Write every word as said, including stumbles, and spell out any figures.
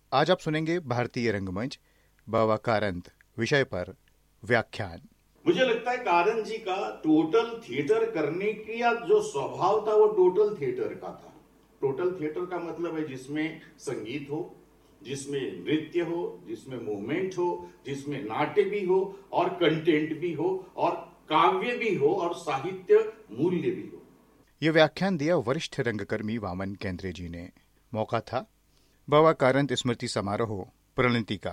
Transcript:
आज आप सुनेंगे भारतीय रंगमंच बाबा कारंत विषय पर व्याख्यान। मुझे लगता है कारंत जी का टोटल थिएटर करने का जो स्वभाव था वो टोटल थिएटर का था। टोटल थिएटर का मतलब है जिसमें संगीत हो, जिसमें नृत्य हो, जिसमें मूवमेंट हो, जिसमें नाट्य भी हो और कंटेंट भी हो और काव्य भी हो और साहित्य मूल्य भी हो। ये व्याख्यान दिया वरिष्ठ रंगकर्मी वामन केंद्रे जी ने। मौका था बाबा कारंत स्मृति समारोह प्रणति का।